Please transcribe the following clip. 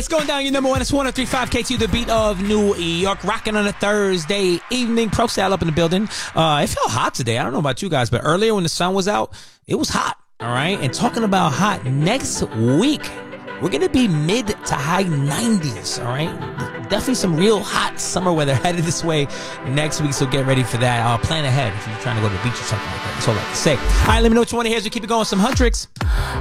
It's going down your number one. It's 103.5 KTU, the beat of New York. Rocking on a Thursday evening. Pro Style up in the building. It felt hot today. I don't know about you guys, but earlier when the sun was out, it was hot. All right. And talking about hot, next week, we're going to be mid to high 90s. All right. Definitely some real hot summer weather headed this way next week. So get ready for that. Plan ahead if you're trying to go to the beach or something like that. That's all I have to say. All right. Let me know what you want to hear as we keep it going. Some Huntrix.